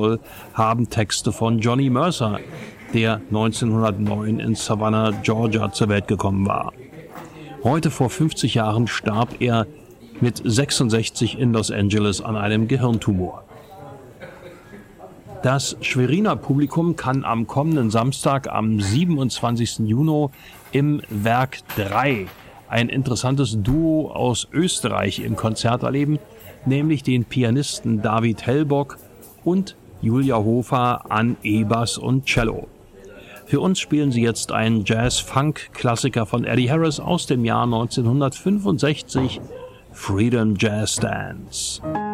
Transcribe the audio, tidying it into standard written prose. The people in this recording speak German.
Soul haben Texte von Johnny Mercer, der 1909 in Savannah, Georgia zur Welt gekommen war. Heute vor 50 Jahren starb er mit 66 in Los Angeles an einem Gehirntumor. Das Schweriner Publikum kann am kommenden Samstag, am 27. Juni, im Werk 3 ein interessantes Duo aus Österreich im Konzert erleben, nämlich den Pianisten David Hellbock und Julia Hofer an E-Bass und Cello. Für uns spielen sie jetzt einen Jazz-Funk-Klassiker von Eddie Harris aus dem Jahr 1965, Freedom Jazz Dance.